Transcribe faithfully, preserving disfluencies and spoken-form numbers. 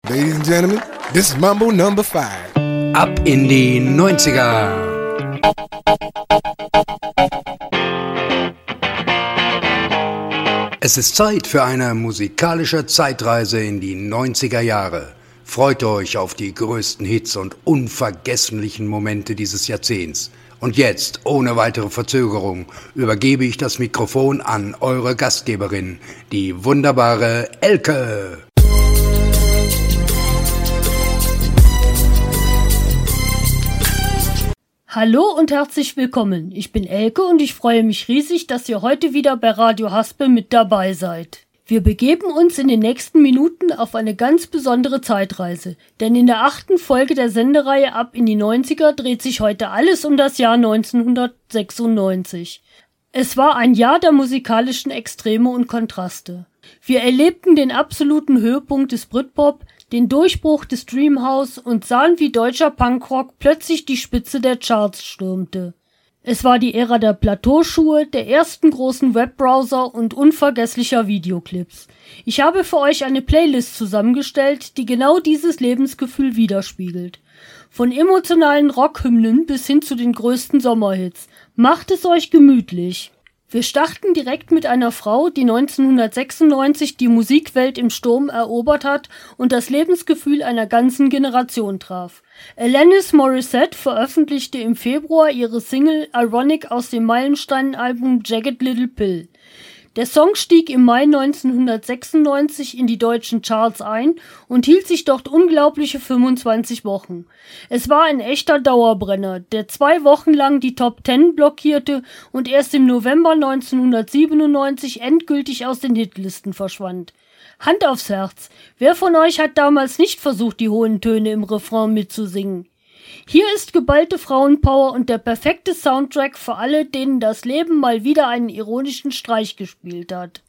Ladies and gentlemen, this is Mambo Number Five. Ab in die neunziger. Es ist Zeit für eine musikalische Zeitreise in die neunziger Jahre. Freut euch auf die größten Hits und unvergesslichen Momente dieses Jahrzehnts. Und jetzt, ohne weitere Verzögerung, übergebe ich das Mikrofon an eure Gastgeberin, die wunderbare Elke. Hallo und herzlich willkommen. Ich bin Elke und ich freue mich riesig, dass ihr heute wieder bei Radio Haspel mit dabei seid. Wir begeben uns in den nächsten Minuten auf eine ganz besondere Zeitreise, denn in der achten Folge der Sendereihe Ab in die neunziger dreht sich heute alles um das Jahr neunzehnhundertsechsundneunzig. Es war ein Jahr der musikalischen Extreme und Kontraste. Wir erlebten den absoluten Höhepunkt des Britpop, den Durchbruch des Dreamhouse und sahen, wie deutscher Punkrock plötzlich die Spitze der Charts stürmte. Es war die Ära der Plateauschuhe, der ersten großen Webbrowser und unvergesslicher Videoclips. Ich habe für euch eine Playlist zusammengestellt, die genau dieses Lebensgefühl widerspiegelt. Von emotionalen Rockhymnen bis hin zu den größten Sommerhits. Macht es euch gemütlich. Wir starten direkt mit einer Frau, die neunzehnhundertsechsundneunzig die Musikwelt im Sturm erobert hat und das Lebensgefühl einer ganzen Generation traf. Alanis Morissette veröffentlichte im Februar ihre Single Ironic aus dem Meilenstein-Album Jagged Little Pill. Der Song stieg im Mai neunzehnhundertsechsundneunzig in die deutschen Charts ein und hielt sich dort unglaubliche fünfundzwanzig Wochen. Es war ein echter Dauerbrenner, der zwei Wochen lang die Top Ten blockierte und erst im November neunzehnhundertsiebenundneunzig endgültig aus den Hitlisten verschwand. Hand aufs Herz, wer von euch hat damals nicht versucht, die hohen Töne im Refrain mitzusingen? Hier ist geballte Frauenpower und der perfekte Soundtrack für alle, denen das Leben mal wieder einen ironischen Streich gespielt hat.